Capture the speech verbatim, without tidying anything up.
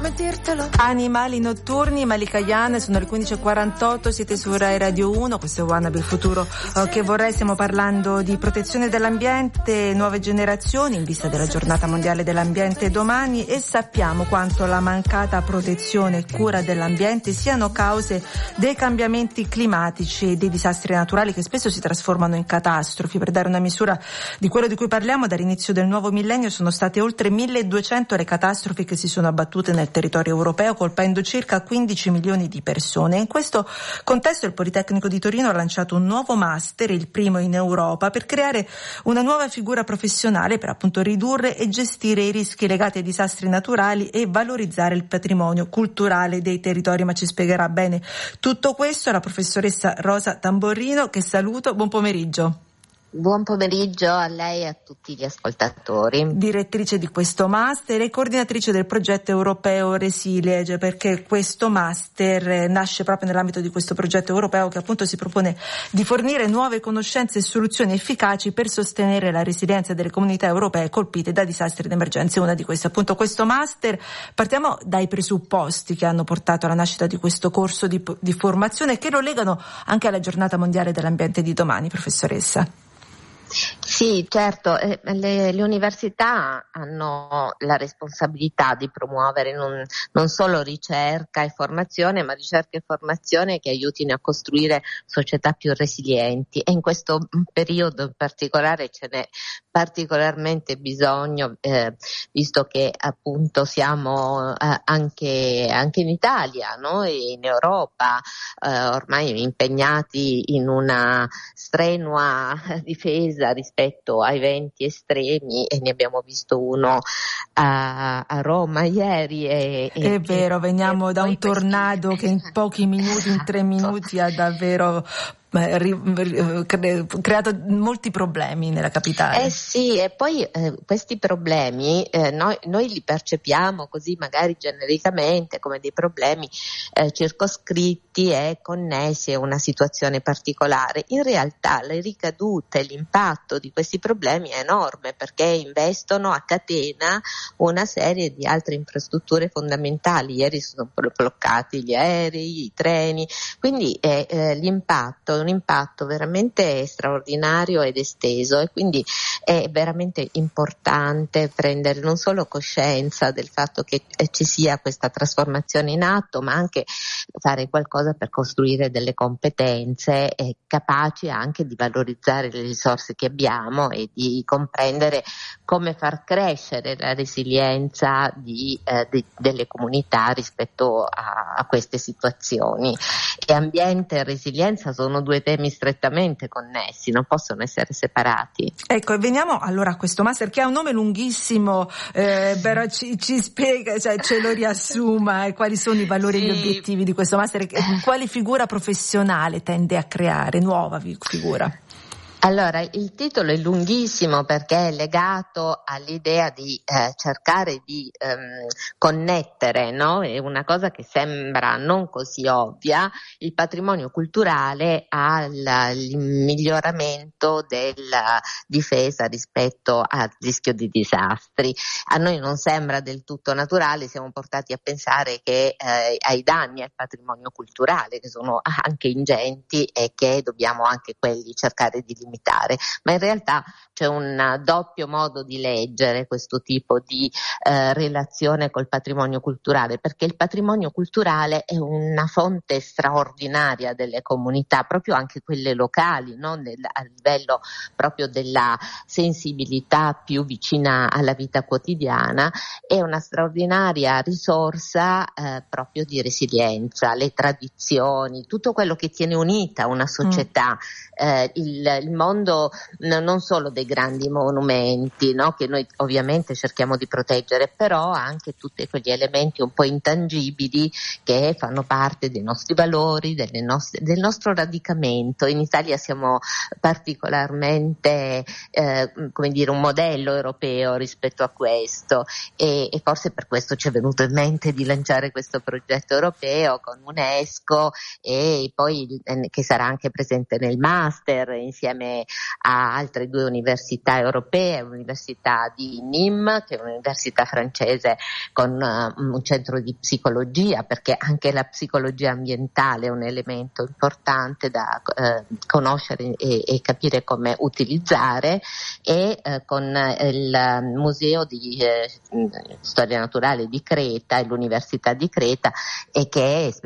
come dirtelo. Animali notturni, Malika Yan, sono le quindici e quarantotto, siete su Rai Radio uno, questo è Wannabe il futuro eh, che vorrei, stiamo parlando di protezione dell'ambiente, nuove generazioni in vista della giornata mondiale dell'ambiente domani, e sappiamo quanto la mancata protezione e cura dell'ambiente siano cause dei cambiamenti climatici e dei disastri naturali che spesso si trasformano in catastrofi. Per dare una misura di quello di cui parliamo, dall'inizio del nuovo millennio sono state oltre milleduecento le catastrofi che si sono abbattute nel territorio europeo, colpendo circa quindici milioni di persone. In questo contesto il Politecnico di Torino ha lanciato un nuovo master, il primo in Europa, per creare una nuova figura professionale per appunto ridurre e gestire i rischi legati ai disastri naturali e valorizzare il patrimonio culturale dei territori. Ma ci spiegherà bene tutto questo la professoressa Rosa Tamborrino, che saluto. Buon pomeriggio. Buon pomeriggio a lei e a tutti gli ascoltatori. Direttrice di questo master e coordinatrice del progetto europeo Resiliege, perché questo master nasce proprio nell'ambito di questo progetto europeo che appunto si propone di fornire nuove conoscenze e soluzioni efficaci per sostenere la resilienza delle comunità europee colpite da disastri ed emergenze. Una di queste appunto questo master. Partiamo dai presupposti che hanno portato alla nascita di questo corso di, di formazione, che lo legano anche alla giornata mondiale dell'ambiente di domani, professoressa. Sì, certo, eh, le, le università hanno la responsabilità di promuovere non, non solo ricerca e formazione, ma ricerca e formazione che aiutino a costruire società più resilienti, e in questo periodo in particolare ce n'è particolarmente bisogno, eh, visto che appunto siamo eh, anche, anche in Italia, no? E in Europa eh, ormai impegnati in una strenua difesa rispetto a eventi estremi, e ne abbiamo visto uno a, a Roma ieri. E, e, È vero, veniamo da un tornado questi... che in pochi minuti, in tre minuti ha davvero creato molti problemi nella capitale. Eh sì, e poi eh, questi problemi eh, noi, noi li percepiamo così magari genericamente come dei problemi eh, circoscritti e connessi a una situazione particolare. In realtà le ricadute, l'impatto di questi problemi è enorme, perché investono a catena una serie di altre infrastrutture fondamentali. Ieri sono bloccati gli aerei, i treni, quindi eh, eh, l'impatto è un impatto veramente straordinario ed esteso, e quindi è veramente importante prendere non solo coscienza del fatto che ci sia questa trasformazione in atto, ma anche fare qualcosa per costruire delle competenze eh, capaci anche di valorizzare le risorse che abbiamo e di comprendere come far crescere la resilienza di, eh, di, delle comunità rispetto a, a queste situazioni. E ambiente e resilienza sono due temi strettamente connessi, non possono essere separati. Ecco, e veniamo allora a questo master che ha un nome lunghissimo, eh, però ci, ci spiega, cioè ce lo riassuma, e quali sono i valori sì. e gli obiettivi di questo master, quali figura professionale tende a creare, nuova figura? Allora, il titolo è lunghissimo perché è legato all'idea di eh, cercare di ehm, connettere, no? È una cosa che sembra non così ovvia, il patrimonio culturale al miglioramento della difesa rispetto al rischio di disastri. A noi non sembra del tutto naturale, siamo portati a pensare che eh, ai danni al patrimonio culturale, che sono anche ingenti e che dobbiamo anche quelli cercare di limitare. Ma in realtà c'è un doppio modo di leggere questo tipo di eh, relazione col patrimonio culturale, perché il patrimonio culturale è una fonte straordinaria delle comunità, proprio anche quelle locali, no? Nel, a livello proprio della sensibilità più vicina alla vita quotidiana, è una straordinaria risorsa eh, proprio di resilienza, le tradizioni, tutto quello che tiene unita una società, mm. eh, il, il mondo n- non solo dei grandi monumenti, no? Che noi ovviamente cerchiamo di proteggere, però anche tutti quegli elementi un po' intangibili che fanno parte dei nostri valori, delle nostre, del nostro radicamento. In Italia siamo particolarmente eh, come dire un modello europeo rispetto a questo, e, e forse per questo ci è venuto in mente di lanciare questo progetto europeo con UNESCO, e poi eh, che sarà anche presente nel master insieme insieme a altre due università europee, l'Università di Nîmes, che è un'università francese con uh, un centro di psicologia, perché anche la psicologia ambientale è un elemento importante da uh, conoscere e, e capire come utilizzare, e uh, con il Museo di uh, Storia Naturale di Creta e l'Università di Creta, e che è